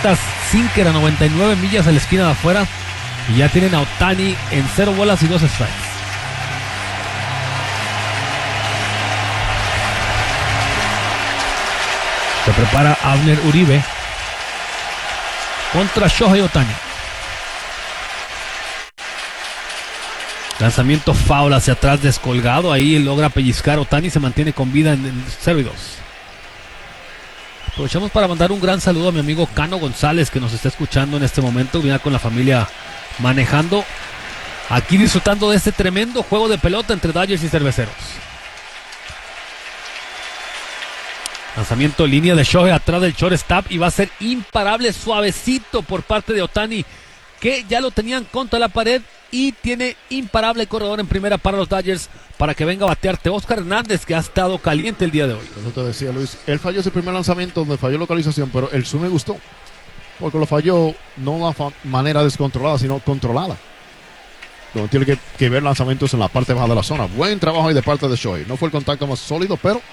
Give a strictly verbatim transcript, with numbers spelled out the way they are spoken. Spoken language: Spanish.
Bicicletas Sinker a noventa y nueve millas a la esquina de afuera. Y ya tienen a Ohtani en cero bolas y dos strikes. Se prepara Abner Uribe contra Shohei Ohtani. Lanzamiento foul hacia atrás, descolgado. Ahí logra pellizcar. Ohtani se mantiene con vida en cero y dos. Aprovechamos para mandar un gran saludo a mi amigo Cano González, que nos está escuchando en este momento. Viene con la familia manejando, aquí disfrutando de este tremendo juego de pelota entre Dodgers y Cerveceros. Lanzamiento línea de Shohei atrás del shortstop y va a ser imparable, suavecito por parte de Ohtani, que ya lo tenían contra la pared y tiene imparable corredor en primera para los Dodgers para que venga a batearte Oscar Hernández, que ha estado caliente el día de hoy. Eso te decía, Luis, él falló ese primer lanzamiento donde falló localización, pero el swing me gustó porque lo falló no de una manera descontrolada, sino controlada. Donde tiene que, que ver lanzamientos en la parte baja de la zona. Buen trabajo ahí de parte de Shohei. No fue el contacto más sólido, pero